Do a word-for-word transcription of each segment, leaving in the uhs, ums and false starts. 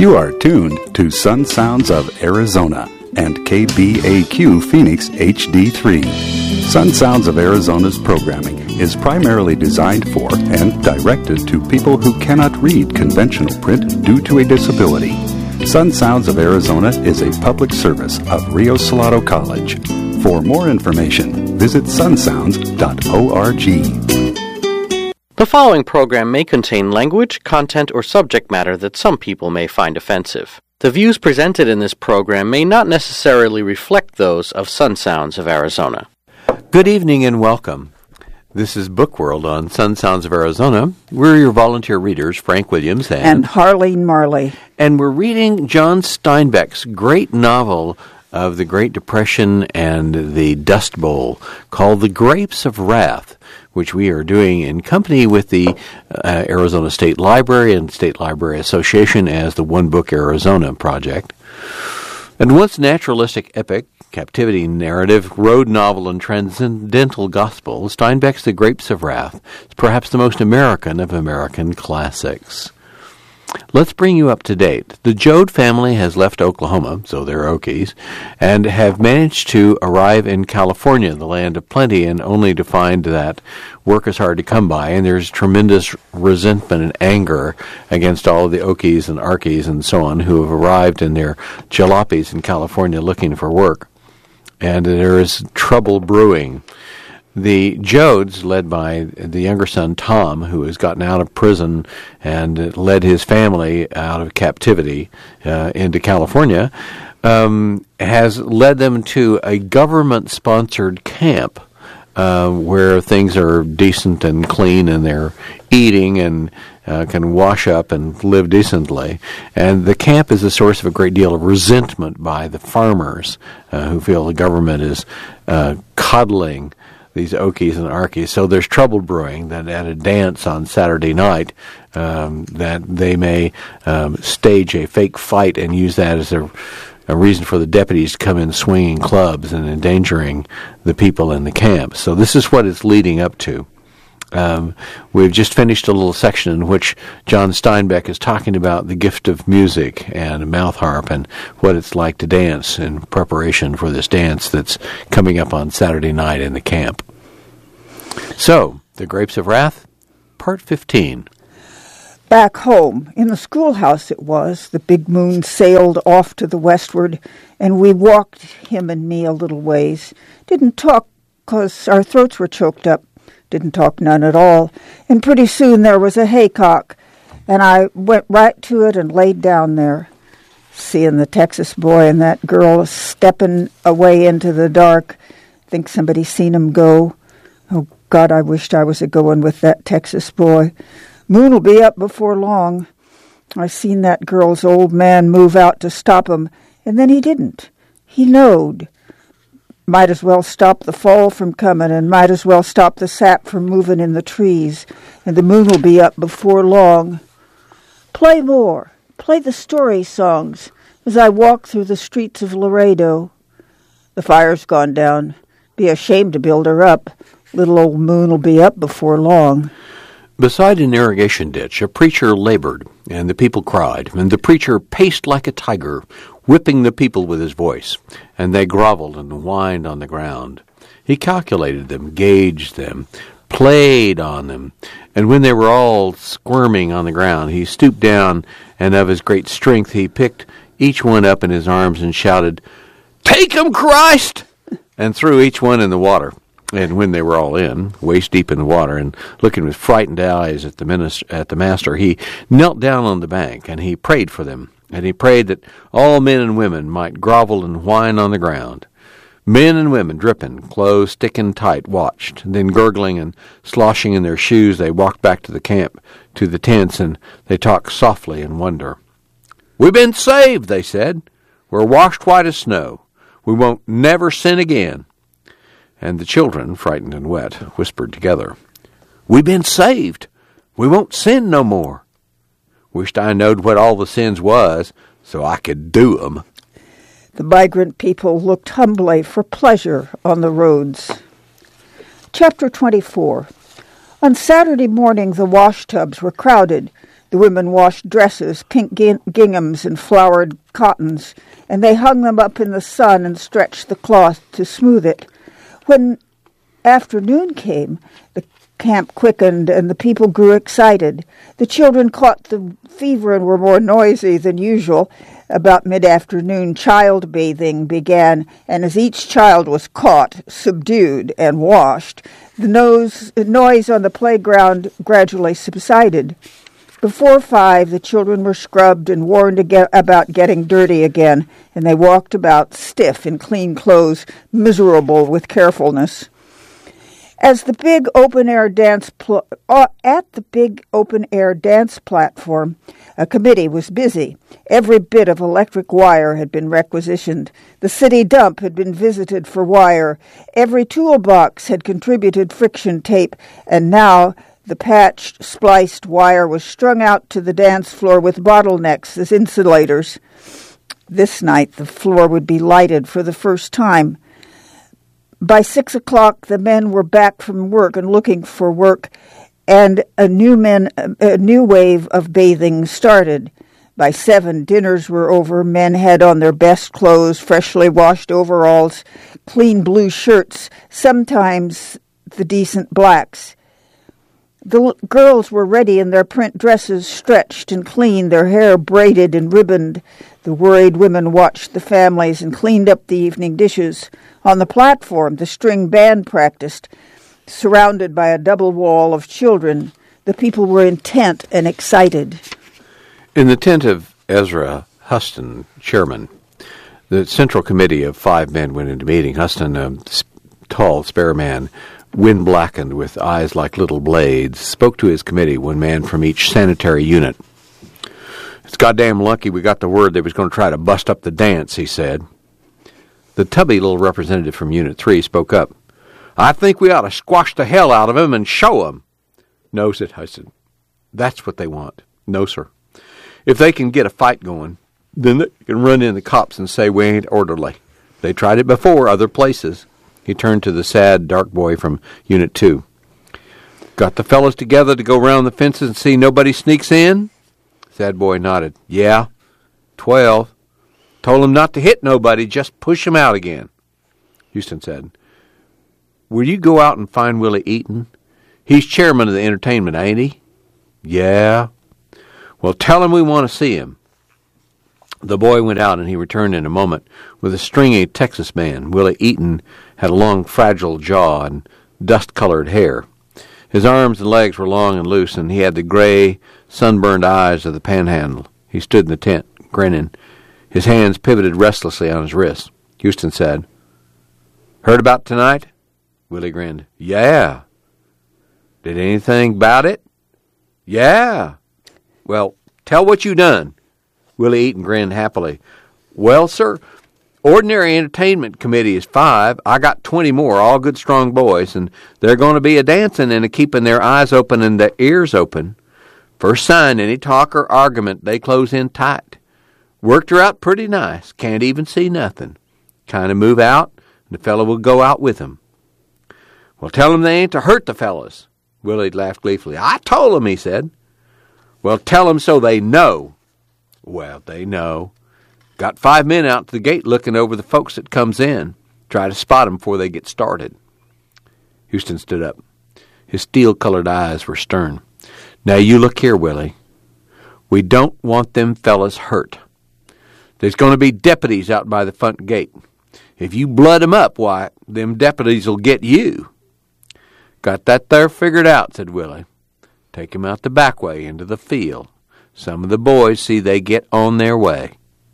You are tuned to Sun Sounds of Arizona and K B A Q Phoenix H D three. Sun Sounds of Arizona's programming is primarily designed for and directed to people who cannot read conventional print due to a disability. Sun Sounds of Arizona is a public service of Rio Salado College. For more information, visit sun sounds dot org. The following program may contain language, content, or subject matter that some people may find offensive. The views presented in this program may not necessarily reflect those of Sun Sounds of Arizona. Good evening and welcome. This is Book World on Sun Sounds of Arizona. We're your volunteer readers, Frank Williams and... And Harleen Marley. And we're reading John Steinbeck's great novel of the Great Depression and the Dust Bowl called The Grapes of Wrath, which we are doing in company with the uh, Arizona State Library and State Library Association as the One Book Arizona project. And once naturalistic epic, captivity narrative, road novel, and transcendental gospel, Steinbeck's The Grapes of Wrath is perhaps the most American of American classics. Let's bring you up to date. The Jode family has left Oklahoma, so they're Okies, and have managed to arrive in California, the land of plenty, and only to find that work is hard to come by, and there's tremendous resentment and anger against all of the Okies and Arkies and so on who have arrived in their jalopies in California looking for work. And there is trouble brewing. The Jodes, led by the younger son Tom, who has gotten out of prison and led his family out of captivity uh, into California, um, has led them to a government-sponsored camp uh, where things are decent and clean and they're eating and uh, can wash up and live decently. And the camp is a source of a great deal of resentment by the farmers uh, who feel the government is uh, coddling these Okies and Arkies. So there's trouble brewing that at a dance on Saturday night um, that they may um, stage a fake fight and use that as a, a reason for the deputies to come in swinging clubs and endangering the people in the camp. So this is what it's leading up to. Um, we've just finished a little section in which John Steinbeck is talking about the gift of music and mouth harp and what it's like to dance in preparation for this dance that's coming up on Saturday night in the camp. So, The Grapes of Wrath, Part fifteen. Back home, in the schoolhouse it was, the big moon sailed off to the westward, and we walked, him and me, a little ways. Didn't talk, 'cause our throats were choked up. Didn't talk none at all, and pretty soon there was a haycock, and I went right to it and laid down there, seeing the Texas boy and that girl stepping away into the dark. Think somebody seen 'em go. Oh, God, I wished I was a-going with that Texas boy. Moon'll be up before long. I seen that girl's old man move out to stop 'em, and then he didn't. He knowed. Might as well stop the fall from coming, and might as well stop the sap from moving in the trees, and the moon will be up before long. Play more. Play the story songs as I walk through the streets of Laredo. The fire's gone down. Be ashamed to build her up. Little old moon will be up before long. Beside an irrigation ditch, a preacher labored, and the people cried, and the preacher paced like a tiger, whipping the people with his voice, and they groveled and whined on the ground. He calculated them, gauged them, played on them, and when they were all squirming on the ground, he stooped down, and of his great strength he picked each one up in his arms and shouted, "Take 'em, Christ!" and threw each one in the water. And when they were all in, waist deep in the water, and looking with frightened eyes at the minister, at the master, he knelt down on the bank, and he prayed for them. And he prayed that all men and women might grovel and whine on the ground. Men and women, dripping, clothes sticking tight, watched. Then gurgling and sloshing in their shoes, they walked back to the camp, to the tents, and they talked softly in wonder. "We've been saved," they said. "We're washed white as snow. We won't never sin again." And the children, frightened and wet, whispered together, "We've been saved. We won't sin no more. Wished I knowed what all the sins was, so I could do 'em." The migrant people looked humbly for pleasure on the roads. Chapter twenty-four. On Saturday morning, the wash tubs were crowded. The women washed dresses, pink ging- ginghams, and flowered cottons, and they hung them up in the sun and stretched the cloth to smooth it. When afternoon came, the camp quickened, and the people grew excited. The children caught the fever and were more noisy than usual. About mid-afternoon, child bathing began, and as each child was caught, subdued, and washed, the nose, noise on the playground gradually subsided. Before five, the children were scrubbed and warned ag- about getting dirty again, and they walked about stiff in clean clothes, miserable with carefulness. As the big open-air dance pl- uh, at the big open-air dance platform, a committee was busy. Every bit of electric wire had been requisitioned. The city dump had been visited for wire. Every toolbox had contributed friction tape, and now the patched, spliced wire was strung out to the dance floor with bottlenecks as insulators. This night the floor would be lighted for the first time. By six o'clock, the men were back from work and looking for work, and a new men a new wave of bathing started. By seven, dinners were over. Men had on their best clothes, freshly washed overalls, clean blue shirts, sometimes the decent blacks. The l- girls were ready in their print dresses, stretched and clean, their hair braided and ribboned. The worried women watched the families and cleaned up the evening dishes. On the platform, the string band practiced, surrounded by a double wall of children. The people were intent and excited. In the tent of Ezra Huston, chairman, the central committee of five men went into meeting. Huston, a tall, spare man, wind-blackened with eyes like little blades, spoke to his committee, one man from each sanitary unit. "It's goddamn lucky we got the word they was going to try to bust up the dance," he said. The tubby little representative from Unit three spoke up. "I think we ought to squash the hell out of 'em and show 'em." "No," said Hudson. "That's what they want." "No, sir. If they can get a fight going, then they can run in the cops and say we ain't orderly. They tried it before other places." He turned to the sad, dark boy from Unit two. "Got the fellows together to go round the fences and see nobody sneaks in?" Sad boy nodded. "Yeah, twelve. Told them not to hit nobody, just push 'em out again." Houston said, "Will you go out and find Willie Eaton? He's chairman of the entertainment, ain't he?" "Yeah." "Well, tell him we want to see him." The boy went out, and he returned in a moment with a stringy Texas man. Willie Eaton had a long, fragile jaw and dust-colored hair. His arms and legs were long and loose, and he had the gray, sunburned eyes of the panhandle. He stood in the tent, grinning. His hands pivoted restlessly on his wrists. Houston said, "Heard about tonight?" Willie grinned. "Yeah." "Did anything about it?" "Yeah." "Well, tell what you done." Willie Eaton grinned happily. "Well, sir, ordinary entertainment committee is five. I got twenty more, all good, strong boys, and they're going to be a dancing and a keeping their eyes open and their ears open. First sign any talk or argument, they close in tight. Worked her out pretty nice. Can't even see nothing. Kind of move out, and the fellow will go out with them." "Well, tell them they ain't to hurt the fellows." Willie laughed gleefully. "I told them," he said. "Well, tell them so they know." "Well, they know. Got five men out to the gate looking over the folks that comes in. Try to spot 'em before they get started." Houston stood up. His steel-colored eyes were stern. "Now you look here, Willie. We don't want them fellas hurt. There's going to be deputies out by the front gate. If you blood 'em up, why, them deputies will get you." "Got that there figured out," said Willie. "Take 'em out the back way into the field. Some of the boys see they get on their way."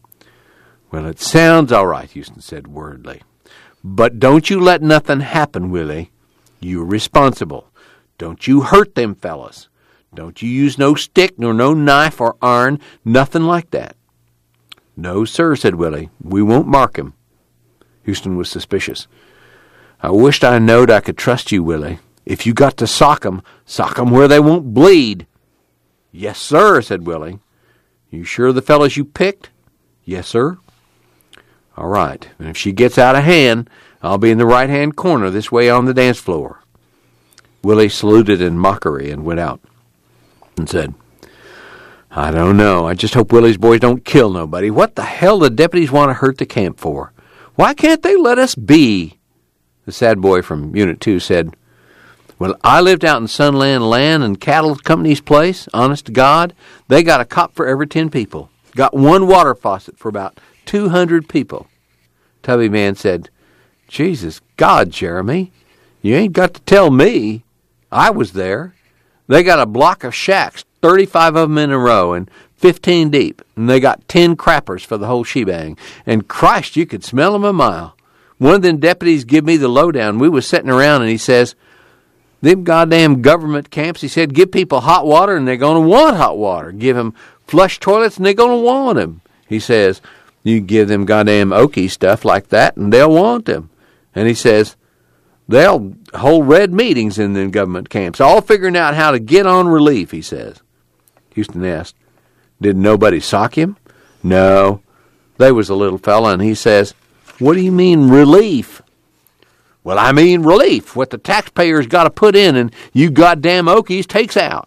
"Well, it sounds all right," Houston said worriedly. "But don't you let nothing happen, Willie. You're responsible. Don't you hurt them fellas. Don't you use no stick nor no knife or iron, nothing like that." "No, sir," said Willie. "We won't mark him." Houston was suspicious. "I wished I knowed I could trust you, Willie. If you got to sock 'em, sock 'em where they won't bleed." "Yes, sir," said Willie. "You sure the fellows you picked?" "Yes, sir." "All right. And if she gets out of hand, I'll be in the right-hand corner this way on the dance floor." Willie saluted in mockery and went out and said, I don't know. I just hope Willie's boys don't kill nobody. What the hell do the deputies want to hurt the camp for? Why can't they let us be? The sad boy from Unit two said, well, I lived out in Sunland Land and Cattle Company's place, honest to God. They got a cop for every ten people. Got one water faucet for about two hundred people. Tubby Man said, Jesus God, Jeremy, you ain't got to tell me. I was there. They got a block of shacks, thirty-five of them in a row and fifteen deep. And they got ten crappers for the whole shebang. And Christ, you could smell them a mile. One of them deputies give me the lowdown. We was sitting around and he says, them goddamn government camps, he said, give people hot water and they're going to want hot water. Give them flush toilets and they're going to want them. He says, you give them goddamn Okie stuff like that and they'll want them. And he says, they'll hold red meetings in the government camps, all figuring out how to get on relief, he says. Houston asked, did nobody sock him? No. They was a little fella, and he says, what do you mean relief? Well, I mean relief, what the taxpayers got to put in and you goddamn Okies takes out.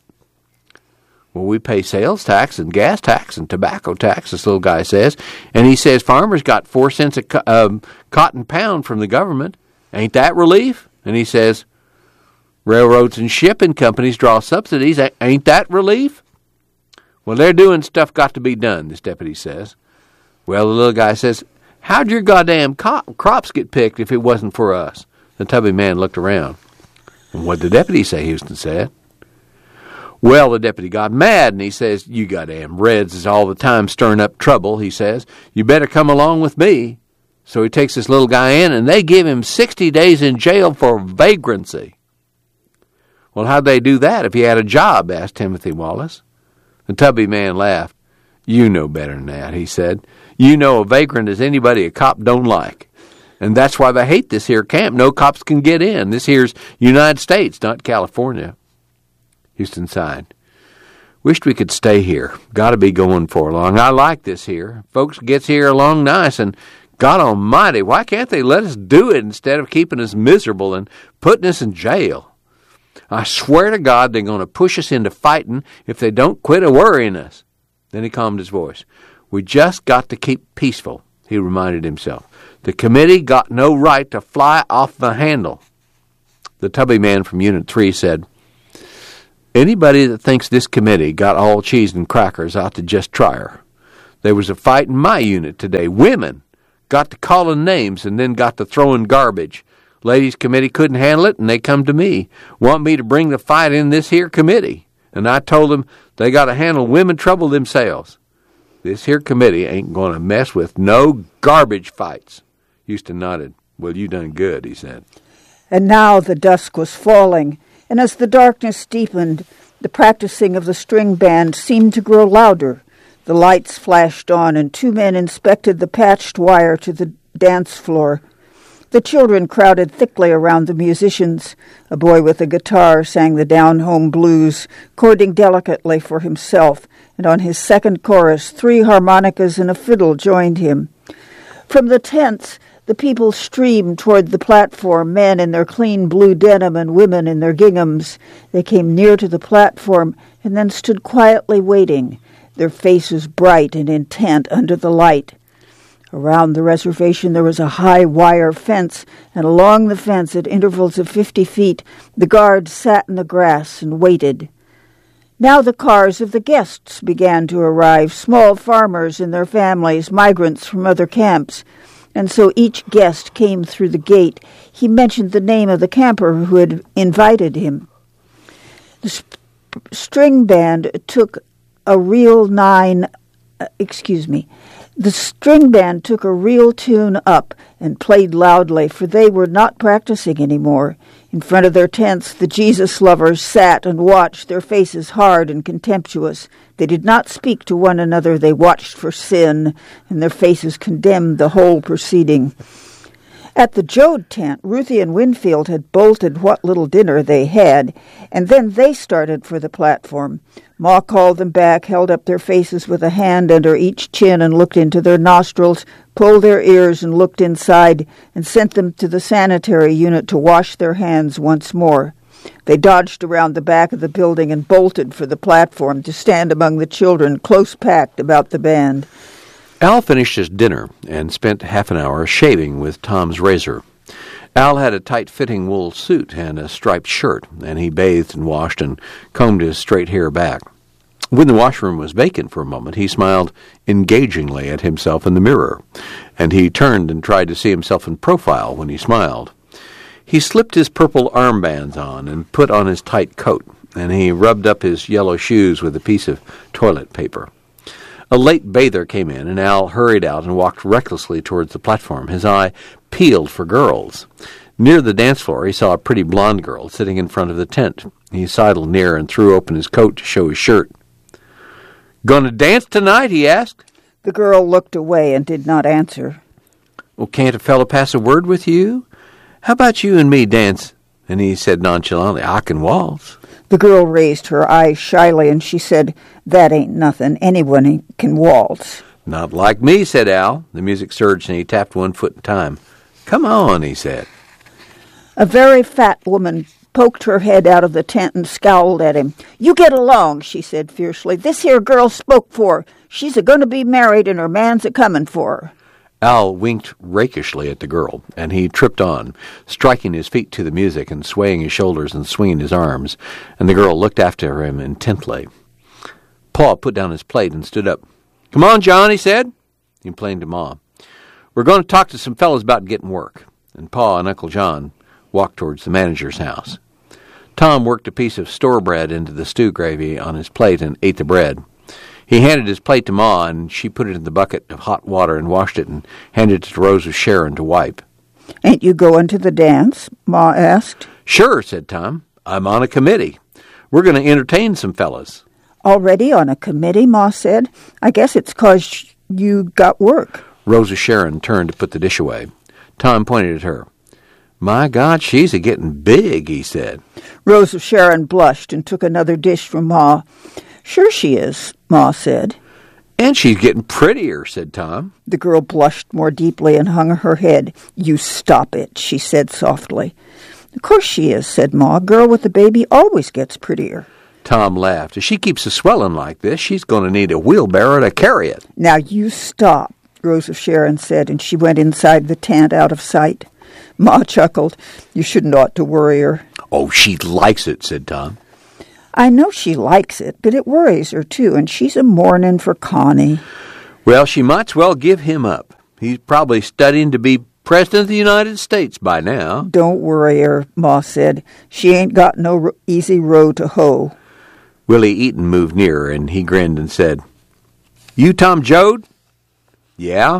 Well, we pay sales tax and gas tax and tobacco tax, this little guy says. And he says farmers got four cents a co- um, cotton pound from the government. Ain't that relief? And he says, railroads and shipping companies draw subsidies. Ain't that relief? Well, they're doing stuff got to be done, this deputy says. Well, the little guy says, how'd your goddamn co- crops get picked if it wasn't for us? The tubby man looked around. And what'd the deputy say, Houston said. Well, the deputy got mad, and he says, you goddamn Reds is all the time stirring up trouble, he says. You better come along with me. So he takes this little guy in, and they give him sixty days in jail for vagrancy. Well, how'd they do that if he had a job, asked Timothy Wallace. The tubby man laughed. You know better than that, he said. You know a vagrant is anybody a cop don't like. And that's why they hate this here camp. No cops can get in. This here's United States, not California. Houston sighed. Wished we could stay here. Got to be going for long. I like this here. Folks gets here along nice, and God almighty, why can't they let us do it instead of keeping us miserable and putting us in jail? I swear to God they're going to push us into fighting if they don't quit a-worrying us. Then he calmed his voice. We just got to keep peaceful, he reminded himself. The committee got no right to fly off the handle. The tubby man from Unit three said, anybody that thinks this committee got all cheese and crackers ought to just try her. There was a fight in my unit today. Women got to calling names and then got to throwing garbage. Ladies committee couldn't handle it, and they come to me. Want me to bring the fight in this here committee. And I told them they got to handle women trouble themselves. This here committee ain't going to mess with no garbage fights. Houston nodded. Well, you done good, he said. And now the dusk was falling, and as the darkness deepened, the practicing of the string band seemed to grow louder. The lights flashed on, and two men inspected the patched wire to the dance floor. The children crowded thickly around the musicians. A boy with a guitar sang the down-home blues, chording delicately for himself, and on his second chorus, three harmonicas and a fiddle joined him. From the tents, the people streamed toward the platform, men in their clean blue denim and women in their ginghams. They came near to the platform and then stood quietly waiting, their faces bright and intent under the light. Around the reservation there was a high wire fence, and along the fence at intervals of fifty feet the guards sat in the grass and waited. Now the cars of the guests began to arrive, small farmers and their families, migrants from other camps. And so each guest came through the gate. He mentioned the name of the camper who had invited him. The sp- string band took a real nine, uh, excuse me, the string band took a real tune up and played loudly, for they were not practicing anymore. In front of their tents, the Jesus lovers sat and watched, their faces hard and contemptuous. They did not speak to one another. They watched for sin, and their faces condemned the whole proceeding. At the Jode tent, Ruthie and Winfield had bolted what little dinner they had, and then they started for the platform. Ma called them back, held up their faces with a hand under each chin and looked into their nostrils, pulled their ears and looked inside, and sent them to the sanitary unit to wash their hands once more. They dodged around the back of the building and bolted for the platform to stand among the children close packed about the band. Al finished his dinner and spent half an hour shaving with Tom's razor. Al had a tight-fitting wool suit and a striped shirt, and he bathed and washed and combed his straight hair back. When the washroom was vacant for a moment, he smiled engagingly at himself in the mirror, and he turned and tried to see himself in profile when he smiled. He slipped his purple armbands on and put on his tight coat, and he rubbed up his yellow shoes with a piece of toilet paper. A late bather came in, and Al hurried out and walked recklessly towards the platform. His eye peeled for girls. Near the dance floor, he saw a pretty blonde girl sitting in front of the tent. He sidled near and threw open his coat to show his shirt. "Gonna dance tonight?" he asked. The girl looked away and did not answer. "Well, can't a fellow pass a word with you? How about you and me dance?" And he said nonchalantly, "I can waltz." The girl raised her eyes shyly, and she said, "That ain't nothing. Anyone can waltz." "Not like me," said Al. The music surged, and he tapped one foot at a time. "Come on," he said. A very fat woman poked her head out of the tent and scowled at him. "You get along," she said fiercely. "This here girl spoke for. She's a-going to be married, and her man's a-coming for her." Al winked rakishly at the girl, and he tripped on, striking his feet to the music and swaying his shoulders and swinging his arms, and the girl looked after him intently. Pa put down his plate and stood up. "Come on, John," he said. He complained to Ma. "We're going to talk to some fellows about getting work." And Pa and Uncle John walked towards the manager's house. Tom worked a piece of store bread into the stew gravy on his plate and ate the bread. He handed his plate to Ma, and she put it in the bucket of hot water and washed it and handed it to Rose of Sharon to wipe. "Ain't you going to the dance?" Ma asked. "Sure," said Tom. "I'm on a committee. We're going to entertain some fellas." "Already on a committee?" Ma said. "I guess it's 'cause you got work." Rose of Sharon turned to put the dish away. Tom pointed at her. "My God, she's a-getting big," he said. Rose of Sharon blushed and took another dish from Ma. "Sure she is," Ma said. "And she's getting prettier," said Tom. The girl blushed more deeply and hung her head. "You stop it," she said softly. "Of course she is," said Ma. "A girl with a baby always gets prettier." Tom laughed. "If she keeps a swelling like this, she's going to need a wheelbarrow to carry it." "Now you stop," Rose of Sharon said, and she went inside the tent out of sight. Ma chuckled. "You shouldn't ought to worry her." "Oh, she likes it," said Tom. "I know she likes it, but it worries her, too, and she's a mourning for Connie." "Well, she might's well give him up. He's probably studying to be President of the United States by now." "Don't worry her," Ma said. "She ain't got no ro- easy row to hoe." Willie Eaton moved nearer, and he grinned and said, "You Tom Joad?" "Yeah."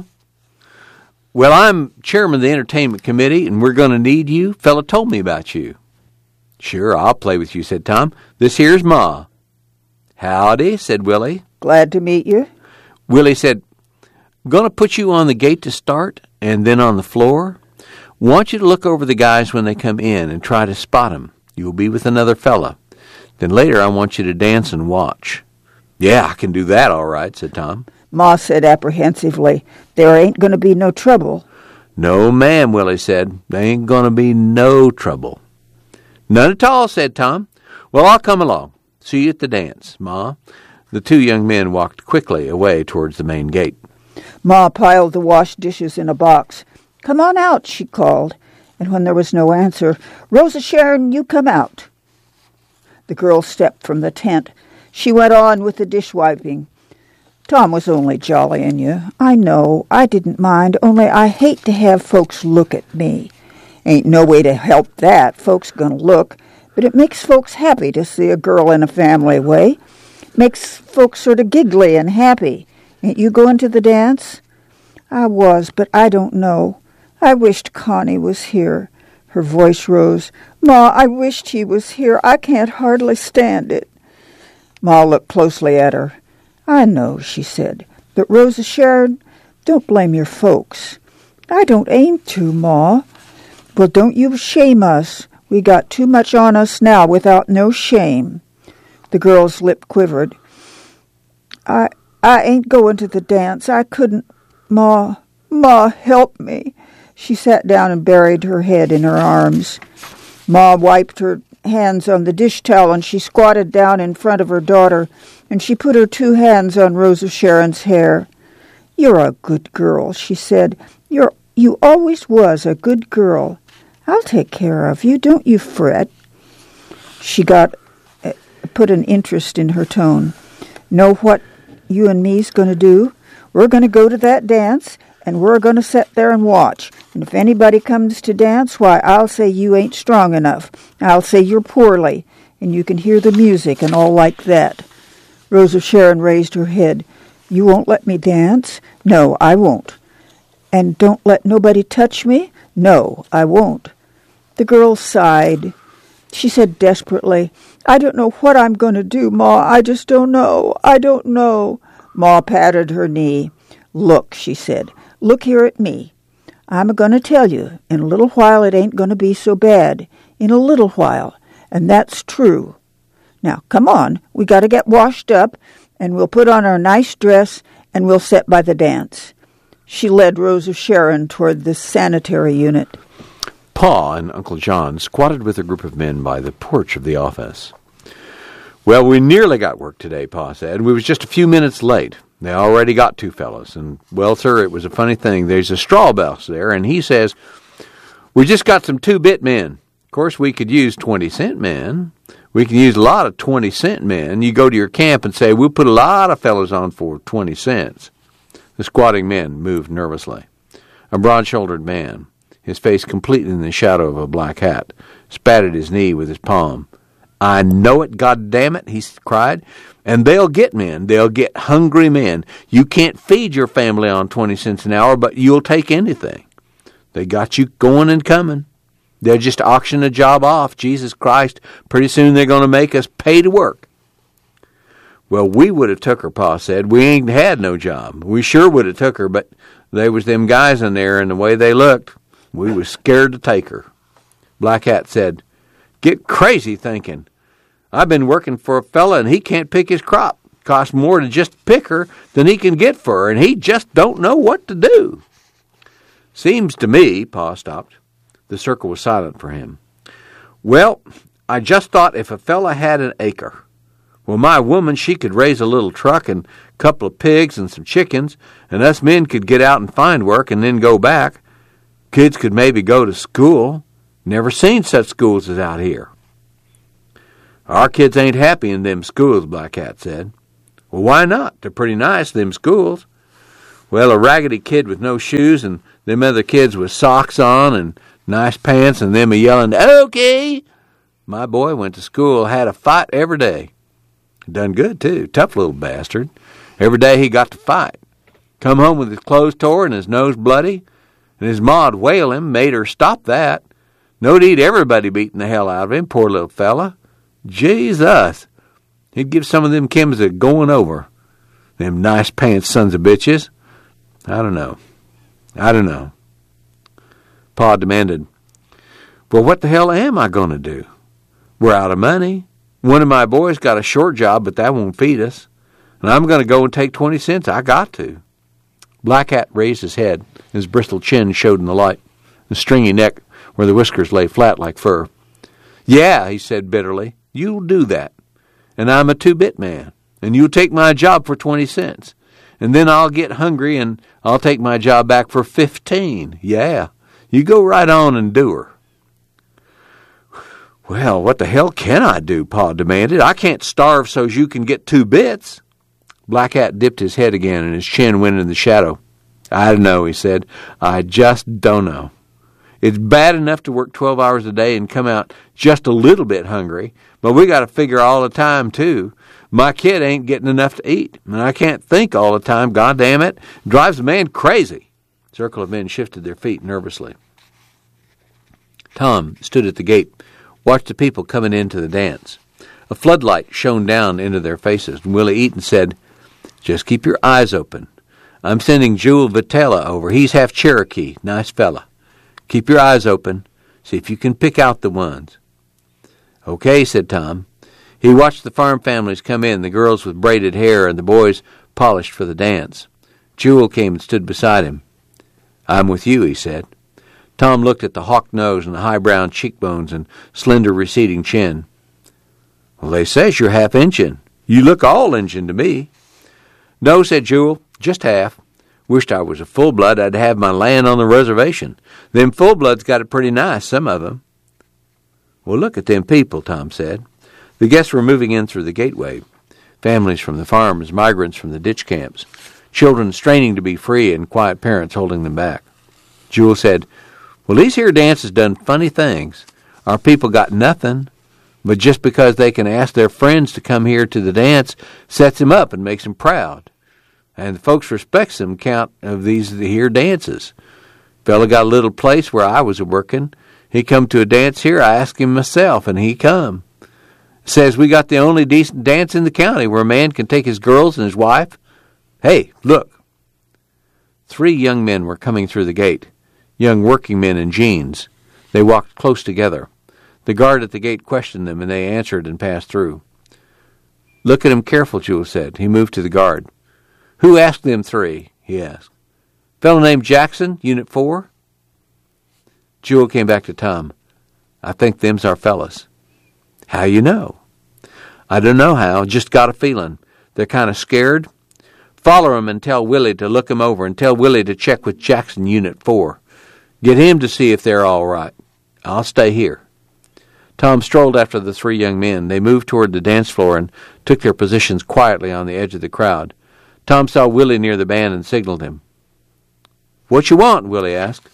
"Well, I'm chairman of the entertainment committee, and we're going to need you. Fella told me about you." "Sure, I'll play with you," said Tom. "This here's Ma." "Howdy," said Willie. "Glad to meet you." Willie said, "Going to put you on the gate to start, and then on the floor. Want you to look over the guys when they come in and try to spot 'em. You'll be with another fella. Then later I want you to dance and watch." "Yeah, I can do that all right," said Tom. Ma said apprehensively, "There ain't going to be no trouble." "No, ma'am," Willie said. "There ain't going to be no trouble." "None at all," said Tom. "Well, I'll come along. See you at the dance, Ma." The two young men walked quickly away towards the main gate. Ma piled the washed dishes in a box. "Come on out," she called, and when there was no answer, "Rose of Sharon, you come out." The girl stepped from the tent. She went on with the dish-wiping. "Tom was only jollying you. I know. I didn't mind, only I hate to have folks look at me. Ain't no way to help that. Folks gonna look. But it makes folks happy to see a girl in a family way. Makes folks sort of giggly and happy. Ain't you going to the dance?" "I was, but I don't know. I wished Connie was here." Her voice rose. "Ma, I wished he was here. I can't hardly stand it." Ma looked closely at her. "I know," she said. "But Rose of Sharon, don't blame your folks." "I don't aim to, Ma." "Well, don't you shame us. We got too much on us now without no shame." The girl's lip quivered. I I ain't going to the dance. I couldn't. Ma, Ma, help me." She sat down and buried her head in her arms. Ma wiped her hands on the dish towel, and she squatted down in front of her daughter, and she put her two hands on Rose of Sharon's hair. "You're a good girl," she said. You're, you always was a good girl. I'll take care of you. Don't you fret." She got uh, put an interest in her tone. "Know what you and me's going to do? We're going to go to that dance, and we're going to sit there and watch. And if anybody comes to dance, why, I'll say you ain't strong enough. I'll say you're poorly, and you can hear the music and all like that." Rose of Sharon raised her head. "You won't let me dance?" "No, I won't." "And don't let nobody touch me?" "No, I won't." The girl sighed. She said desperately, "I don't know what I'm going to do, Ma. I just don't know. I don't know." Ma patted her knee. "Look," she said, "look here at me. I'm a-going to tell you, in a little while it ain't going to be so bad. In a little while. And that's true. Now, come on. We got to get washed up, and we'll put on our nice dress, and we'll set by the dance." She led Rose of Sharon toward the sanitary unit. Pa and Uncle John squatted with a group of men by the porch of the office. "Well, we nearly got work today," Pa said. "We was just a few minutes late. They already got two fellows. And, well, sir, it was a funny thing. There's a straw boss there, and he says, 'We just got some two-bit men.' Of course, we could use twenty-cent men. We can use a lot of twenty-cent men. You go to your camp and say, 'We'll put a lot of fellows on for twenty cents. The squatting men moved nervously. A broad-shouldered man, his face complete in the shadow of a black hat, spat at his knee with his palm. "I know it, goddammit," he cried. "And they'll get men. They'll get hungry men. You can't feed your family on twenty cents an hour, but you'll take anything. They got you going and coming. They'll just auction a job off. Jesus Christ, pretty soon they're going to make us pay to work." "Well, we would have took her," Pa said. "We ain't had no job. We sure would have took her, but there was them guys in there, and the way they looked, we was scared to take her." Black Hat said, "Get crazy thinking. I've been working for a fella, and he can't pick his crop. Costs more to just pick her than he can get for her, and he just don't know what to do." "Seems to me," Pa stopped. The circle was silent for him. "Well, I just thought if a fella had an acre, well, my woman, she could raise a little truck and a couple of pigs and some chickens, and us men could get out and find work and then go back. Kids could maybe go to school. Never seen such schools as out here." "Our kids ain't happy in them schools," Black Hat said. "Well, why not? They're pretty nice, them schools." "Well, a raggedy kid with no shoes and them other kids with socks on and nice pants and them a-yelling, 'Okay!' My boy went to school, had a fight every day. Done good, too. Tough little bastard. Every day he got to fight. Come home with his clothes tore and his nose bloody, and his ma'd whale him, made her stop that. No need everybody beating the hell out of him, poor little fella. Jesus! He'd give some of them Kims a going over. Them nice pants sons of bitches. I don't know. I don't know." Pa demanded, "Well, what the hell am I going to do? We're out of money. One of my boys got a short job, but that won't feed us. And I'm going to go and take twenty cents. I got to." Black Hat raised his head. His bristled chin showed in the light, the stringy neck where the whiskers lay flat like fur. "Yeah," he said bitterly, "you'll do that. And I'm a two-bit man. And you'll take my job for twenty cents. And then I'll get hungry and I'll take my job back for fifteen. Yeah, you go right on and do her." "Well, what the hell can I do?" Pa demanded. "I can't starve so's you can get two bits." Black Hat dipped his head again, and his chin went in the shadow. "I don't know," he said. "I just don't know. It's bad enough to work twelve hours a day and come out just a little bit hungry, but we got to figure all the time, too. My kid ain't getting enough to eat, and I can't think all the time. God damn it. Drives a man crazy." The circle of men shifted their feet nervously. Tom stood at the gate, watched the people coming into the dance. A floodlight shone down into their faces, and Willie Eaton said, "Just keep your eyes open. I'm sending Jewel Vitella over. He's half Cherokee. Nice fella. Keep your eyes open. See if you can pick out the ones." "Okay," said Tom. He watched the farm families come in, the girls with braided hair and the boys polished for the dance. Jewel came and stood beside him. "I'm with you," he said. Tom looked at the hawk nose and the high brown cheekbones and slender receding chin. Well, they says you're half Injun. You look all Injun to me. No, said Jewel, just half. Wished I was a full-blood. I'd have my land on the reservation. Them full-bloods got it pretty nice, some of them. Well, look at them people, Tom said. The guests were moving in through the gateway. Families from the farms, migrants from the ditch camps. Children straining to be free and quiet parents holding them back. Jewel said, well, these here dances done funny things. Our people got nothing, but just because they can ask their friends to come here to the dance sets them up and makes them proud. And the folks respects them count of these here dances. Fella got a little place where I was a-working. He come to a dance here, I asked him myself, and he come. Says we got the only decent dance in the county where a man can take his girls and his wife. Hey, look. Three young men were coming through the gate, young working men in jeans. They walked close together. The guard at the gate questioned them, and they answered and passed through. Look at him careful, Jewel said. He moved to the guard. Who asked them three? He asked. Fellow named Jackson, Unit four? Jewel came back to Tom. I think them's our fellas. How you know? I don't know how, just got a feeling. They're kind of scared. Follow 'em and tell Willie to look 'em over and tell Willie to check with Jackson, Unit four. Get him to see if they're all right. I'll stay here. Tom strolled after the three young men. They moved toward the dance floor and took their positions quietly on the edge of the crowd. Tom saw Willie near the band and signaled him. What you want? Willie asked.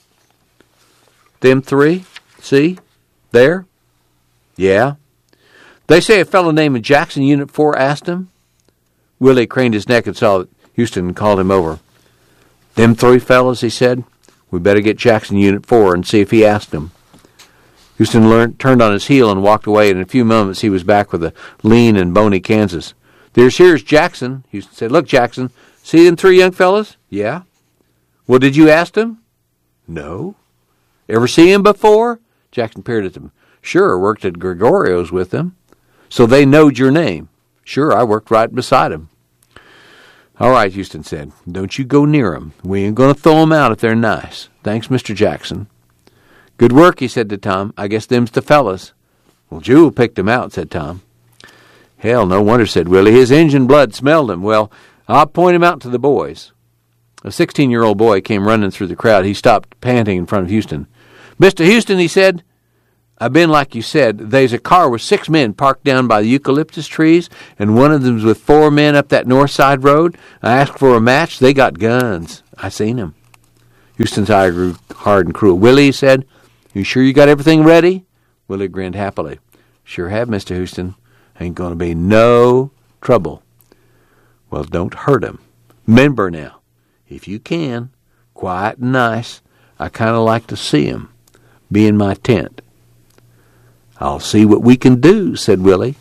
Them three? See? There? Yeah. They say a fellow named Jackson, Unit four, asked him. Willie craned his neck and saw that Houston called him over. Them three fellows, he said. We better get Jackson, Unit four, and see if he asked him. Houston learned, turned on his heel and walked away. In a few moments, he was back with a lean and bony Kansas. There's here's Jackson. Houston said, look, Jackson, see them three young fellows? Yeah. Well, did you ask them? No. Ever see him before? Jackson peered at them. Sure, worked at Gregorio's with them. So they knowed your name. Sure, I worked right beside him. All right, Houston said. Don't you go near 'em. We ain't going to throw 'em out if they're nice. Thanks, Mister Jackson. Good work, he said to Tom. I guess them's the fellas. Well, Jewel picked 'em out, said Tom. Hell, no wonder, said Willie. His Injun blood smelled him. Well, I'll point him out to the boys. A sixteen-year-old boy came running through the crowd. He stopped, panting in front of Houston. Mister Houston, he said, I've been like you said. There's a car with six men parked down by the eucalyptus trees, and one of them's with four men up that north side road. I asked for a match. They got guns. I seen them. Houston's eye grew hard and cruel. Willie, he said, you sure you got everything ready? Willie grinned happily. Sure have, Mister Houston. Ain't going to be no trouble. Well, don't hurt him. Remember now, if you can, quiet and nice, I kind of like to see him. Be in my tent. I'll see what we can do, said Willie.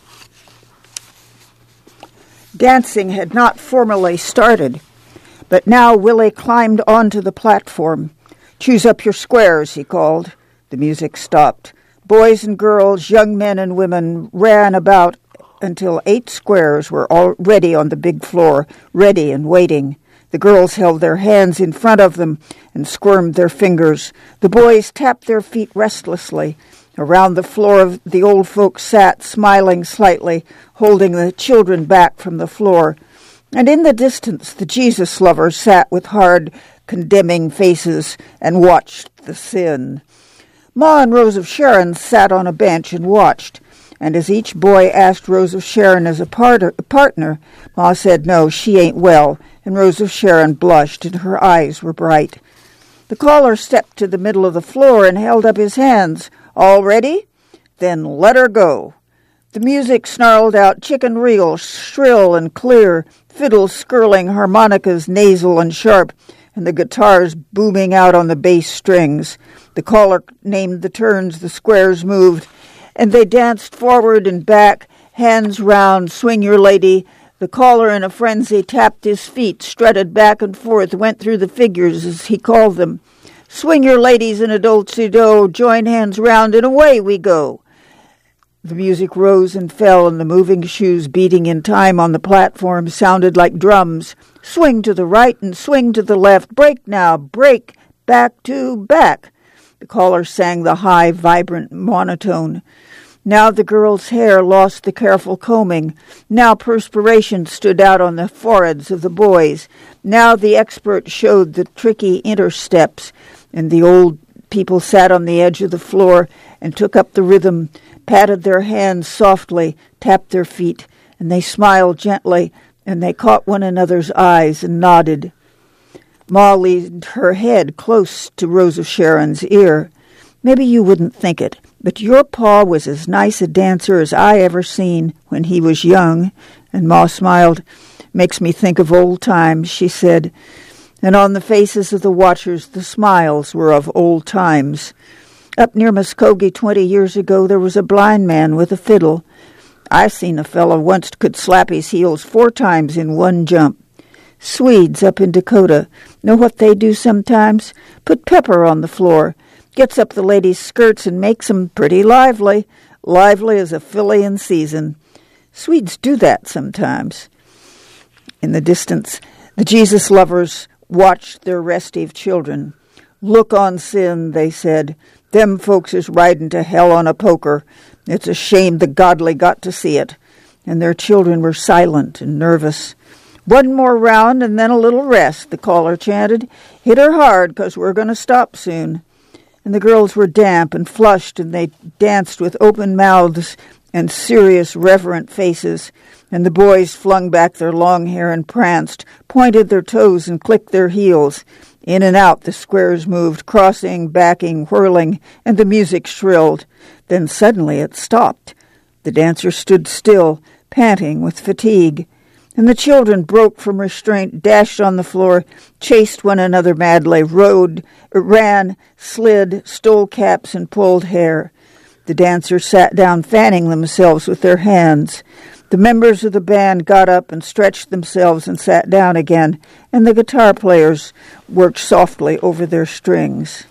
Dancing had not formally started, but now Willie climbed onto the platform. Choose up your squares, he called. The music stopped. Boys and girls, young men and women ran about until eight squares were already on the big floor, ready and waiting. The girls held their hands in front of them and squirmed their fingers. The boys tapped their feet restlessly. Around the floor the old folks sat, smiling slightly, holding the children back from the floor. And in the distance the Jesus lovers sat with hard, condemning faces and watched the sin. Ma and Rose of Sharon sat on a bench and watched. And as each boy asked Rose of Sharon as a, part- a partner, Ma said, no, she ain't well, and Rose of Sharon blushed, and her eyes were bright. The caller stepped to the middle of the floor and held up his hands. All ready? Then let her go. The music snarled out chicken reel, shrill and clear, fiddles skirling, harmonicas nasal and sharp, and the guitars booming out on the bass strings. The caller named the turns, the squares moved, and they danced forward and back, hands round, swing your lady. The caller in a frenzy tapped his feet, strutted back and forth, went through the figures as he called them. Swing your ladies in a dolce-do, join hands round, and away we go. The music rose and fell, and the moving shoes beating in time on the platform sounded like drums. Swing to the right and swing to the left. Break now, break, back to back. The caller sang the high, vibrant monotone. Now the girl's hair lost the careful combing. Now perspiration stood out on the foreheads of the boys. Now the expert showed the tricky intersteps, and the old people sat on the edge of the floor and took up the rhythm, patted their hands softly, tapped their feet, and they smiled gently, and they caught one another's eyes and nodded. Ma leaned her head close to Rosa Sharon's ear. Maybe you wouldn't think it, but your pa was as nice a dancer as I ever seen when he was young. And Ma smiled. Makes me think of old times, she said. And on the faces of the watchers the smiles were of old times. Up near Muskogee twenty years ago there was a blind man with a fiddle. I seen a fellow once could slap his heels four times in one jump. Swedes up in Dakota, know what they do sometimes? Put pepper on the floor. Gets up the ladies' skirts and makes 'em pretty lively, lively as a filly in season. Swedes do that sometimes. In the distance, the Jesus lovers watched their restive children. Look on sin, they said. Them folks is riding to hell on a poker. It's a shame the godly got to see it. And their children were silent and nervous. One more round and then a little rest, the caller chanted. Hit her hard, 'cause we're going to stop soon. And the girls were damp and flushed, and they danced with open mouths and serious, reverent faces. And the boys flung back their long hair and pranced, pointed their toes and clicked their heels. In and out the squares moved, crossing, backing, whirling, and the music shrilled. Then suddenly it stopped. The dancers stood still, panting with fatigue. And the children broke from restraint, dashed on the floor, chased one another madly, rode, ran, slid, stole caps, and pulled hair. The dancers sat down, fanning themselves with their hands. The members of the band got up and stretched themselves and sat down again, and the guitar players worked softly over their strings.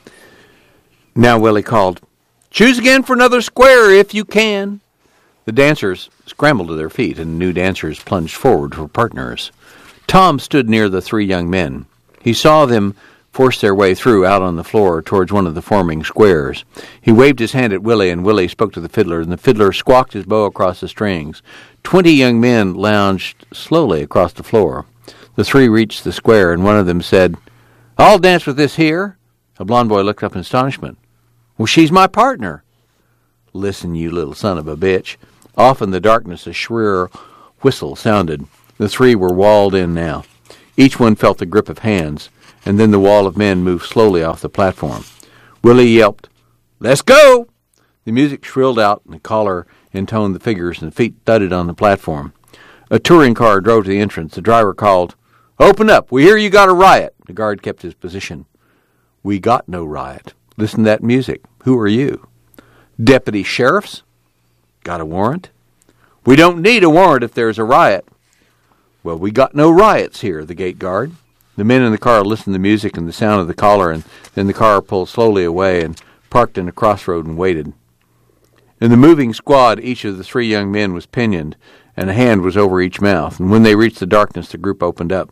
Now Willie called, "Choose again for another square if you can." The dancers scrambled to their feet, and new dancers plunged forward for partners. Tom stood near the three young men. He saw them force their way through out on the floor towards one of the forming squares. He waved his hand at Willie, and Willie spoke to the fiddler, and the fiddler squawked his bow across the strings. Twenty young men lounged slowly across the floor. The three reached the square, and one of them said, "I'll dance with this here." A blond boy looked up in astonishment. "Well, she's my partner." "Listen, you little son of a bitch." Off in the darkness, a shrill whistle sounded. The three were walled in now. Each one felt the grip of hands, and then the wall of men moved slowly off the platform. Willie yelped, "Let's go!" The music shrilled out, and the caller intoned the figures, and the feet thudded on the platform. A touring car drove to the entrance. The driver called, "Open up! We hear you got a riot." The guard kept his position. "We got no riot. Listen to that music. Who are you?" "Deputy sheriffs." "Got a warrant?" "We don't need a warrant if there's a riot." "Well, we got no riots here," the gate guard. The men in the car listened to the music and the sound of the caller, and then the car pulled slowly away and parked in a crossroad and waited. In the moving squad, each of the three young men was pinioned, and a hand was over each mouth, and when they reached the darkness, the group opened up.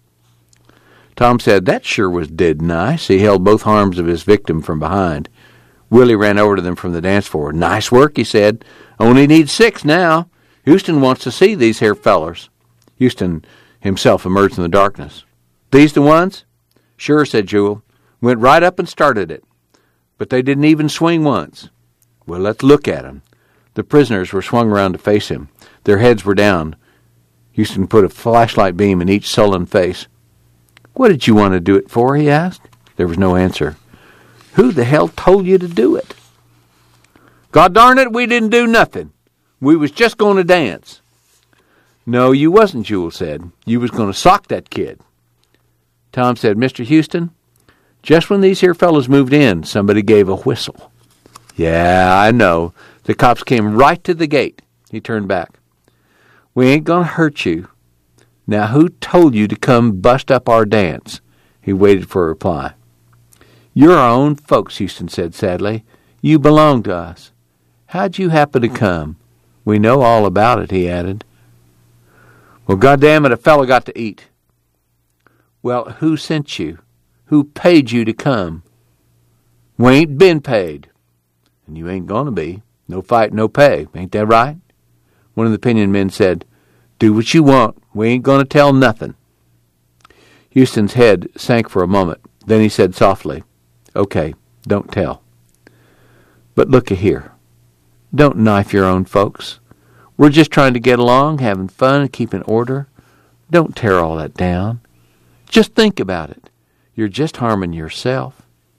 Tom said, "That sure was dead nice." He held both arms of his victim from behind. Willie ran over to them from the dance floor. "Nice work," he said. "Only need six now. Houston wants to see these here fellers." Houston himself emerged from the darkness. "These the ones?" "Sure," said Jewel. "Went right up and started it. But they didn't even swing once." "Well, let's look at 'em." The prisoners were swung around to face him. Their heads were down. Houston put a flashlight beam in each sullen face. "What did you want to do it for?" he asked. There was no answer. "Who the hell told you to do it?" "God darn it, we didn't do nothing. We was just going to dance." "No, you wasn't," Jewel said. "You was going to sock that kid." Tom said, "Mister Houston, just when these here fellows moved in, somebody gave a whistle." "Yeah, I know. The cops came right to the gate." He turned back. "We ain't going to hurt you. Now, who told you to come bust up our dance?" He waited for a reply. "You're our own folks," Houston said sadly. "You belong to us. How'd you happen to come?" "We know all about it," he added. "Well, goddamn it, a fellow got to eat." "Well, who sent you? Who paid you to come?" We ain't been paid. And you ain't going to be. No fight, no pay. Ain't that right? One of the Pinion men said, do what you want. We ain't going to tell nothing. Houston's head sank for a moment. Then he said softly, okay, don't tell. But look-a here. Don't knife your own folks. We're just trying to get along, having fun, and keeping order. Don't tear all that down. Just think about it. You're just harming yourself.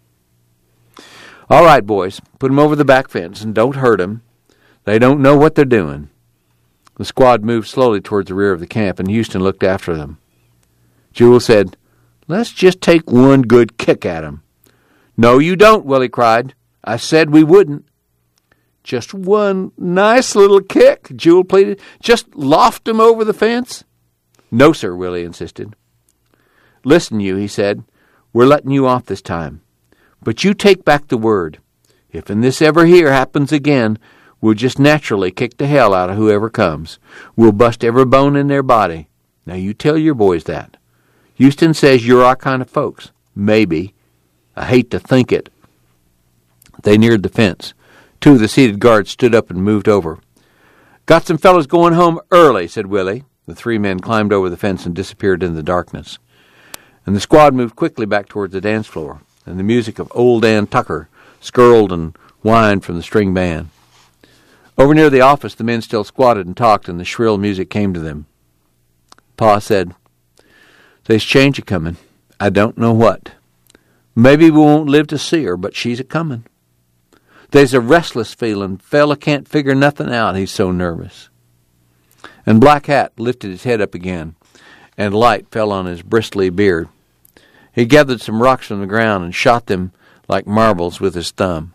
All right, boys, put 'em over the back fence and don't hurt 'em. They don't know what they're doing. The squad moved slowly towards the rear of the camp, and Houston looked after them. Jewel said, let's just take one good kick at 'em. No, you don't, Willie cried. I said we wouldn't. Just one nice little kick, Jewel pleaded. Just loft 'em over the fence. No, sir, Willie insisted. Listen, you, he said. We're letting you off this time. But you take back the word. If in this ever here happens again, we'll just naturally kick the hell out of whoever comes. We'll bust every bone in their body. Now you tell your boys that. Houston says you're our kind of folks. Maybe. I hate to think it. They neared the fence. Two of the seated guards stood up and moved over. Got some fellows going home early, said Willie. The three men climbed over the fence and disappeared in the darkness. And the squad moved quickly back towards the dance floor, and the music of Old Dan Tucker skirled and whined from the string band. Over near the office, the men still squatted and talked, and the shrill music came to them. Pa said, There's change a-comin'. I don't know what. Maybe we won't live to see her, but she's a-comin'. There's a restless feeling. Fella can't figure nothing out. He's so nervous. And Black Hat lifted his head up again, and light fell on his bristly beard. He gathered some rocks from the ground and shot them like marbles with his thumb.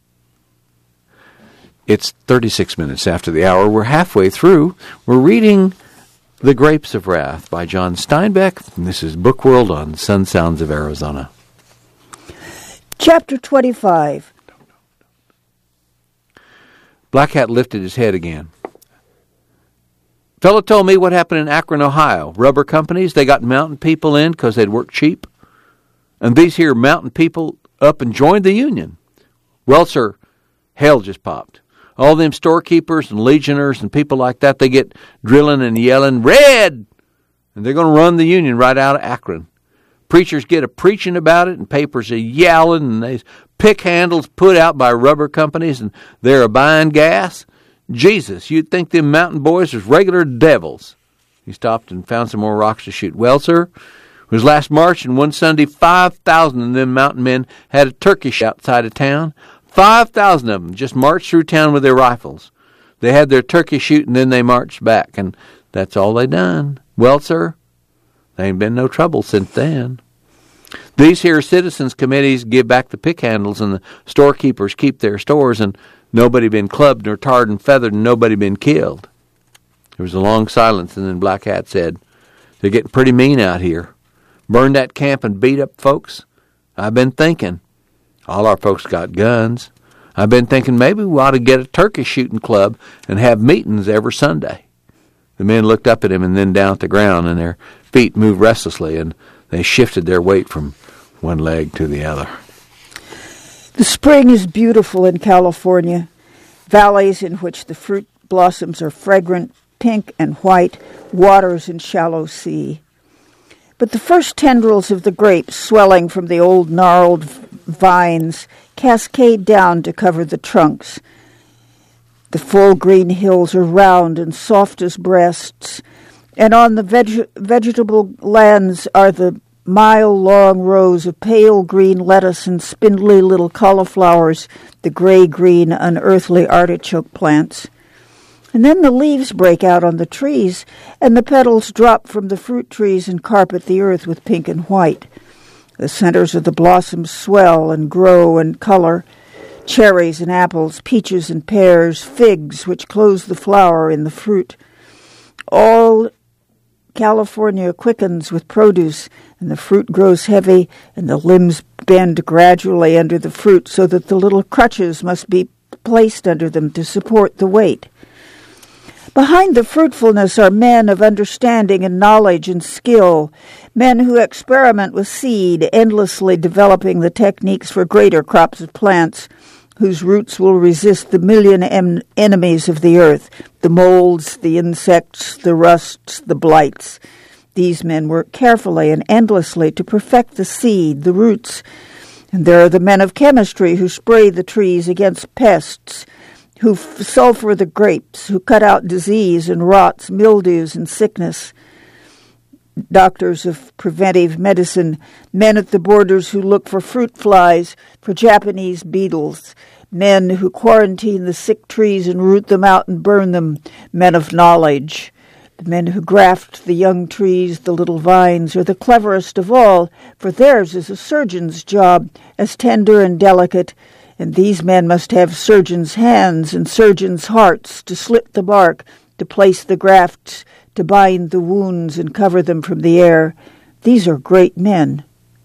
It's thirty-six minutes after the hour. We're halfway through. We're reading The Grapes of Wrath by John Steinbeck. And this is Book World on Sun Sounds of Arizona. Chapter twenty-five. Black Hat lifted his head again. Fellow told me what happened in Akron, Ohio. Rubber companies, they got mountain people in because they'd work cheap. And these here mountain people up and joined the union. Well, sir, hell just popped. All them storekeepers and legioners and people like that, they get drilling and yelling, Red! And they're going to run the union right out of Akron. Preachers get a preaching about it, and papers are yowling, and there's pick handles put out by rubber companies, and they're a buying gas. Jesus, you'd think them mountain boys was regular devils. He stopped and found some more rocks to shoot. Well, sir, it was last March, and one Sunday, five thousand of them mountain men had a turkey shoot outside of town. five thousand of them just marched through town with their rifles. They had their turkey shoot, and then they marched back, and that's all they done. Well, sir, there ain't been no trouble since then. These here citizens' committees give back the pick handles, and the storekeepers keep their stores, and nobody been clubbed nor tarred and feathered, and nobody been killed. There was a long silence, and then Black Hat said, They're getting pretty mean out here. Burn that camp and beat up folks? I've been thinking. All our folks got guns. I've been thinking maybe we ought to get a turkey shooting club and have meetings every Sunday. The men looked up at him and then down at the ground, and their feet moved restlessly, and they shifted their weight from one leg to the other. The spring is beautiful in California. Valleys in which the fruit blossoms are fragrant, pink and white, waters in shallow sea. But the first tendrils of the grapes, swelling from the old gnarled vines, cascade down to cover the trunks. The full green hills are round and soft as breasts, and on the veg- vegetable lands are the mile-long rows of pale green lettuce and spindly little cauliflowers, the gray-green, unearthly artichoke plants. And then the leaves break out on the trees, and the petals drop from the fruit trees and carpet the earth with pink and white. The centers of the blossoms swell and grow and color. Cherries and apples, peaches and pears, figs which close the flower in the fruit. All California quickens with produce, and the fruit grows heavy, and the limbs bend gradually under the fruit so that the little crutches must be placed under them to support the weight. Behind the fruitfulness are men of understanding and knowledge and skill, men who experiment with seed, endlessly developing the techniques for greater crops of plants, whose roots will resist the million em- enemies of the earth, the molds, the insects, the rusts, the blights. These men work carefully and endlessly to perfect the seed, the roots. And there are the men of chemistry who spray the trees against pests, who f- sulfur the grapes, who cut out disease and rots, mildews and sickness. Doctors of preventive medicine, men at the borders who look for fruit flies, for Japanese beetles, men who quarantine the sick trees and root them out and burn them, men of knowledge. The men who graft the young trees, the little vines, are the cleverest of all, for theirs is a surgeon's job, as tender and delicate, and these men must have surgeons' hands and surgeons' hearts to slit the bark, to place the grafts, to bind the wounds and cover them from the air. These are great men.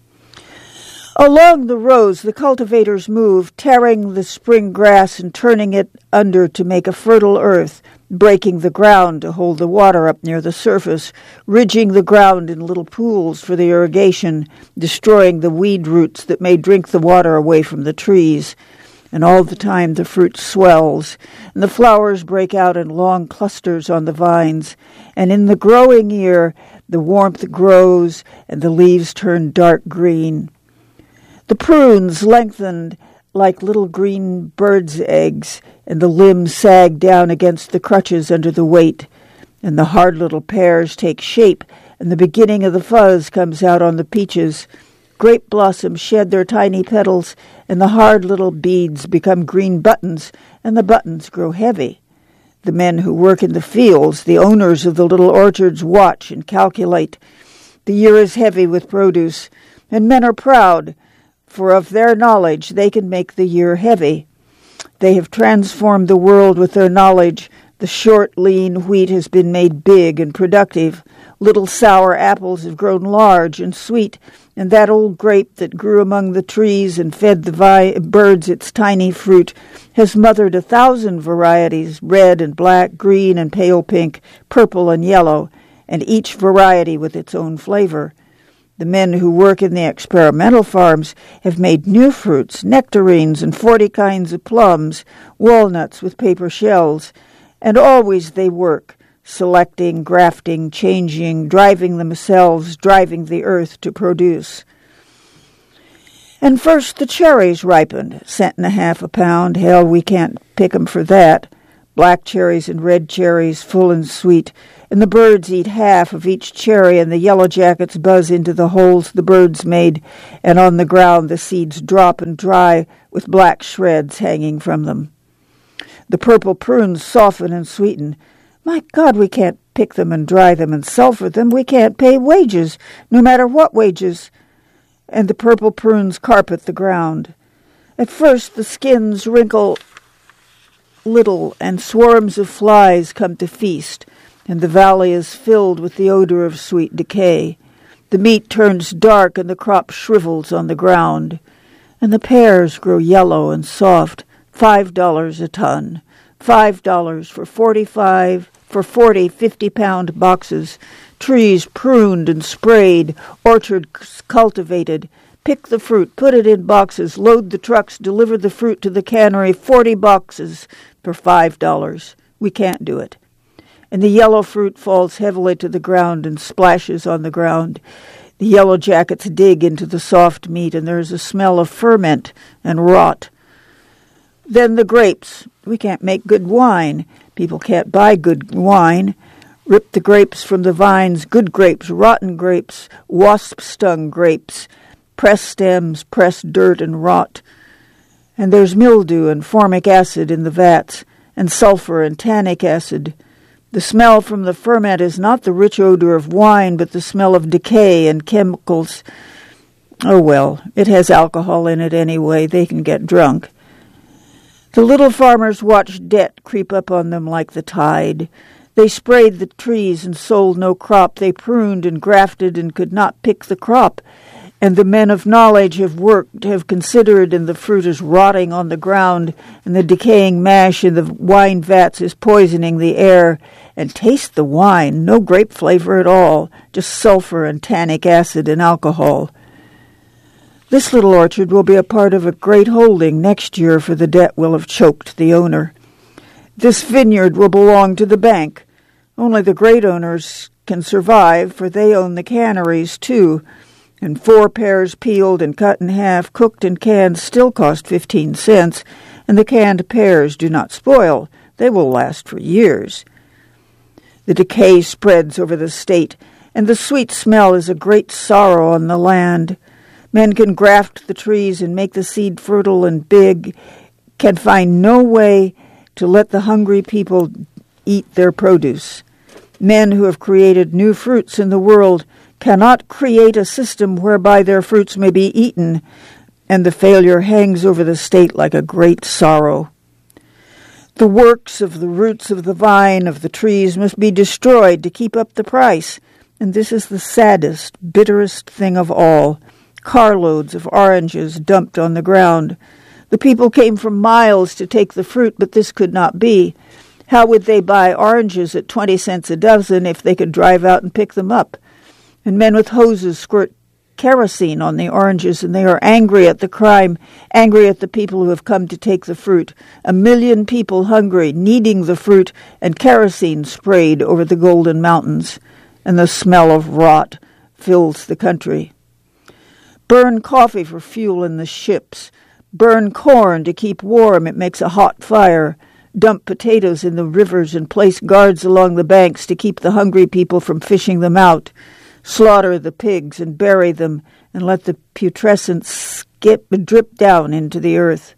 Along the rows the cultivators move, tearing the spring grass and turning it under to make a fertile earth, breaking the ground to hold the water up near the surface, ridging the ground in little pools for the irrigation, destroying the weed roots that may drink the water away from the trees. And all the time the fruit swells, and the flowers break out in long clusters on the vines, and in the growing year the warmth grows and the leaves turn dark green. The prunes lengthened like little green birds' eggs, and the limbs sag down against the crutches under the weight, and the hard little pears take shape, and the beginning of the fuzz comes out on the peaches. Grape blossoms shed their tiny petals, and the hard little beads become green buttons, and the buttons grow heavy. The men who work in the fields, the owners of the little orchards, watch and calculate. The year is heavy with produce, and men are proud, for of their knowledge they can make the year heavy. They have transformed the world with their knowledge. The short, lean wheat has been made big and productive. Little sour apples have grown large and sweet, and that old grape that grew among the trees and fed the vi- birds its tiny fruit has mothered a thousand varieties, red and black, green and pale pink, purple and yellow, and each variety with its own flavor. The men who work in the experimental farms have made new fruits, nectarines and forty kinds of plums, walnuts with paper shells, and always they work, selecting, grafting, changing, driving themselves, driving the earth to produce. And first the cherries ripened, cent and a half a pound. Hell, we can't pick 'em for that. Black cherries and red cherries, full and sweet, and the birds eat half of each cherry, and the yellow jackets buzz into the holes the birds made, and on the ground the seeds drop and dry with black shreds hanging from them. The purple prunes soften and sweeten. My God, we can't pick them and dry them and sulfur them. We can't pay wages, no matter what wages. And the purple prunes carpet the ground. At first the skins wrinkle little, and swarms of flies come to feast, and the valley is filled with the odor of sweet decay. The meat turns dark, and the crop shrivels on the ground. And the pears grow yellow and soft, five dollars a ton. Five dollars for forty-five, for forty fifty-pound boxes. Trees pruned and sprayed, orchards cultivated. Pick the fruit, put it in boxes, load the trucks, deliver the fruit to the cannery, forty boxes for five dollars. We can't do it. And the yellow fruit falls heavily to the ground and splashes on the ground. The yellow jackets dig into the soft meat, and there is a smell of ferment and rot. Then the grapes. We can't make good wine. People can't buy good wine. Rip the grapes from the vines, good grapes, rotten grapes, wasp-stung grapes. Press stems, press dirt and rot. And there's mildew and formic acid in the vats, and sulfur and tannic acid. The smell from the ferment is not the rich odor of wine, but the smell of decay and chemicals. Oh, well, it has alcohol in it anyway. They can get drunk. The little farmers watched debt creep up on them like the tide. They sprayed the trees and sold no crop. They pruned and grafted and could not pick the crop. And the men of knowledge have worked, have considered, and the fruit is rotting on the ground, and the decaying mash in the wine vats is poisoning the air. And taste the wine, no grape flavor at all, just sulfur and tannic acid and alcohol. This little orchard will be a part of a great holding next year, for the debt will have choked the owner. This vineyard will belong to the bank. Only the great owners can survive, for they own the canneries too. And four pears peeled and cut in half, cooked and canned, still cost fifteen cents, and the canned pears do not spoil. They will last for years. The decay spreads over the state, and the sweet smell is a great sorrow on the land. Men can graft the trees and make the seed fertile and big, can find no way to let the hungry people eat their produce. Men who have created new fruits in the world cannot create a system whereby their fruits may be eaten, and the failure hangs over the state like a great sorrow. The works of the roots of the vine, of the trees, must be destroyed to keep up the price, and this is the saddest, bitterest thing of all. Carloads of oranges dumped on the ground. The people came from miles to take the fruit, but this could not be. How would they buy oranges at twenty cents a dozen if they could drive out and pick them up? And men with hoses squirt kerosene on the oranges, and they are angry at the crime, angry at the people who have come to take the fruit. A million people hungry, needing the fruit, and kerosene sprayed over the golden mountains, and the smell of rot fills the country. Burn coffee for fuel in the ships. Burn corn to keep warm, it makes a hot fire. Dump potatoes in the rivers and place guards along the banks to keep the hungry people from fishing them out. Slaughter the pigs and bury them, and let the putrescence skip drip down into the earth.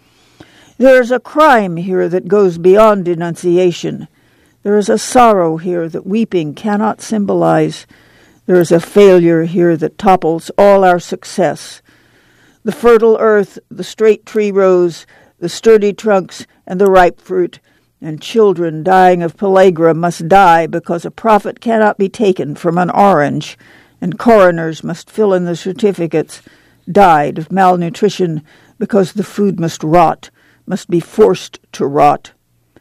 There is a crime here that goes beyond denunciation. There is a sorrow here that weeping cannot symbolize. There is a failure here that topples all our success. The fertile earth, the straight tree rows, the sturdy trunks, and the ripe fruit, and children dying of pellagra must die because a profit cannot be taken from an orange, and coroners must fill in the certificates, died of malnutrition because the food must rot, must be forced to rot.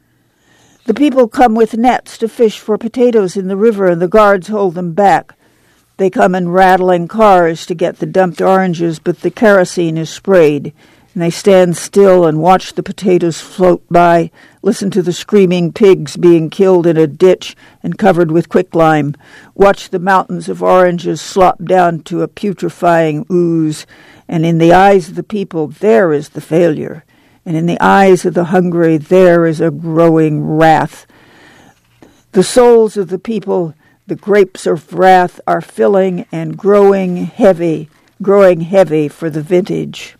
The people come with nets to fish for potatoes in the river, and the guards hold them back. They come in rattling cars to get the dumped oranges, but the kerosene is sprayed, and they stand still and watch the potatoes float by, listen to the screaming pigs being killed in a ditch and covered with quicklime, watch the mountains of oranges slop down to a putrefying ooze, and in the eyes of the people there is the failure, and in the eyes of the hungry there is a growing wrath. The souls of the people, the grapes of wrath, are filling and growing heavy, growing heavy for the vintage.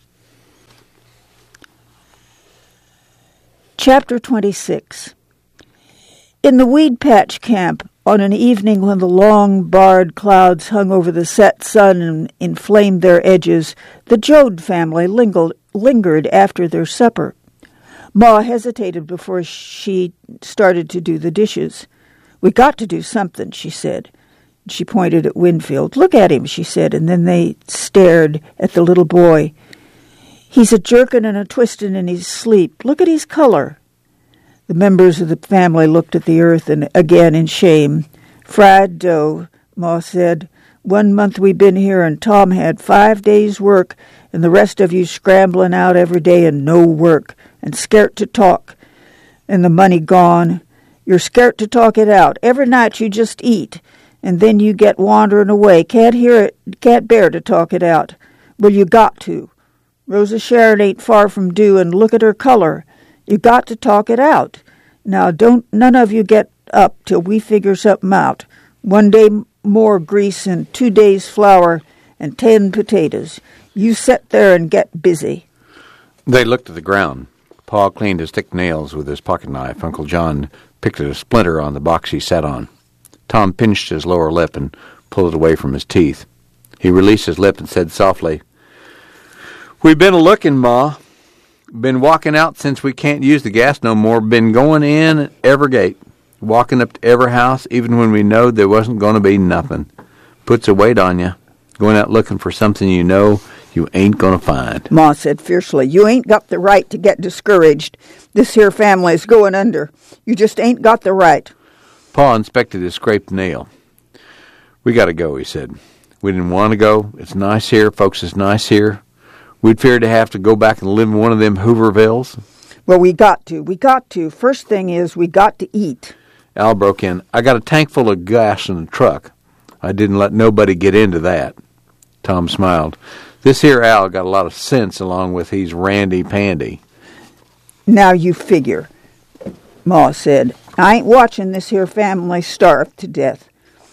Chapter twenty-six. In the weed patch camp, on an evening when the long, barred clouds hung over the set sun and inflamed their edges, the Jode family lingered, lingered after their supper. Ma hesitated before she started to do the dishes. "We got to do something," she said. She pointed at Winfield. "Look at him," she said, and then they stared at the little boy. "He's a jerkin' and a twistin' in his sleep. Look at his color." The members of the family looked at the earth and again in shame. "Fried dough," Ma said. "One month we been here, and Tom had five days' work, and the rest of you scrambling out every day and no work, and scairt to talk, and the money gone. You're scairt to talk it out. Every night you just eat, and then you get wandering away. Can't hear it, can't bear to talk it out. Well, you got to. Rosa Sharon ain't far from due, and look at her color. You got to talk it out. Now, don't none of you get up till we figure something out. One day more grease and two days flour and ten potatoes. You sit there and get busy." They looked at the ground. Pa cleaned his thick nails with his pocket knife. Uncle John picked at a splinter on the box he sat on. Tom pinched his lower lip and pulled it away from his teeth. He released his lip and said softly, "We've been a-looking, Ma. Been walking out since we can't use the gas no more. Been going in at every gate. Walking up to every house, even when we knowed there wasn't going to be nothing. Puts a weight on you. going out looking for something you know you ain't going to find. Ma said fiercely, you ain't got the right to get discouraged. This here family's going under. You just ain't got the right. Pa inspected his scraped nail. We got to go, he said. We didn't want to go. It's nice here. Folks is nice here. We'd fear to have to go back and live in one of them Hoovervilles. Well, we got to. We got to. First thing is we got to eat. Al broke in. I got a tank full of gas in the truck. I didn't let nobody get into that. Tom smiled. This here Al got a lot of sense along with he's randy-pandy. Now you figure, Ma said. I ain't watching this here family starve to death.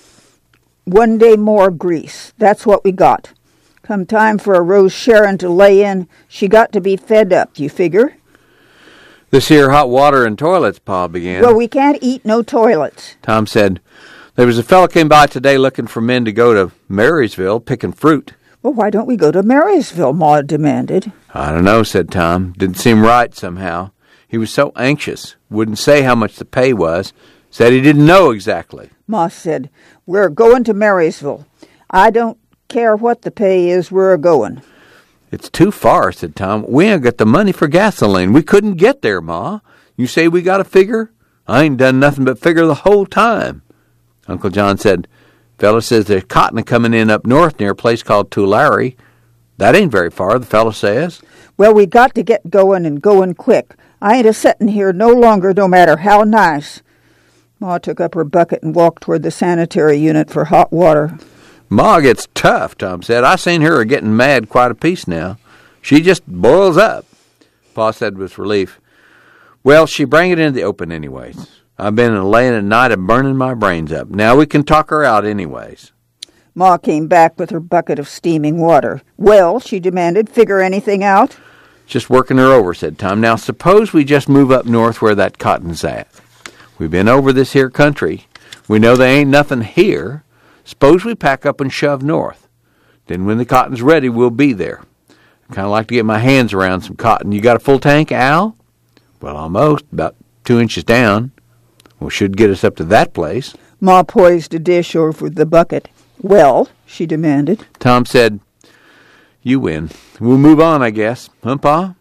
One day more grease. That's what we got. Come time for a Rose Sharon to lay in, she got to be fed up, you figure? This here hot water and toilets, Pa began. Well, we can't eat no toilets. Tom said, there was a fellow came by today looking for men to go to Marysville picking fruit. Well, why don't we go to Marysville, Ma demanded. I don't know, said Tom. Didn't seem right somehow. He was so anxious. Wouldn't say how much the pay was. Said he didn't know exactly. Ma said, we're going to Marysville. I don't care what the pay is, we're a-going. It's too far, said Tom. We ain't got the money for gasoline. We couldn't get there, Ma. You say we got to figure? I ain't done nothing but figure the whole time. Uncle John said, Fella says there's cotton coming in up north near a place called Tulare. That ain't very far, the fella says. Well, we got to get going and going quick. I ain't a-setting here no longer, no matter how nice. Ma took up her bucket and walked toward the sanitary unit for hot water. Ma gets tough, Tom said. I seen her getting mad quite a piece now. She just boils up. Pa said with relief, well, she bring it into the open anyways. I've been laying at night and burning my brains up. Now we can talk her out anyways. Ma came back with her bucket of steaming water. Well, she demanded, figure anything out? Just working her over, said Tom. Now suppose we just move up north where that cotton's at. We've been over this here country. We know there ain't nothing here. Suppose we pack up and shove north. Then when the cotton's ready, we'll be there. I kind of like to get my hands around some cotton. You got a full tank, Al? Well, almost. About two inches down. We should get us up to that place. Ma poised a dish over the bucket. Well, she demanded. Tom said, you win. We'll move on, I guess. Huh, Pa?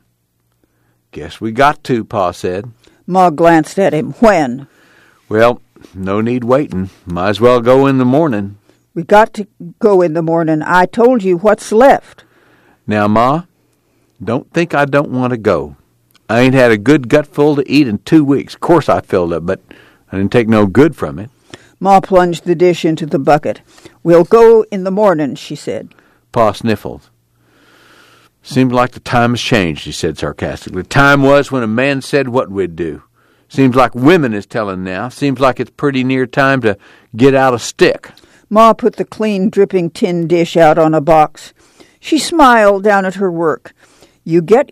Guess we got to, Pa said. Ma glanced at him. When? Well, no need waiting. Might as well go in the morning. We got to go in the morning. I told you what's left. Now, Ma, don't think I don't want to go. I ain't had a good gutful to eat in two weeks. Of course I filled up, but I didn't take no good from it. Ma plunged the dish into the bucket. We'll go in the morning, she said. Pa sniffled. Seems like the time has changed, he said sarcastically. Time was when a man said what we'd do. Seems like women is telling now. Seems like it's pretty near time to get out a stick. Ma put the clean, dripping tin dish out on a box. She smiled down at her work. You get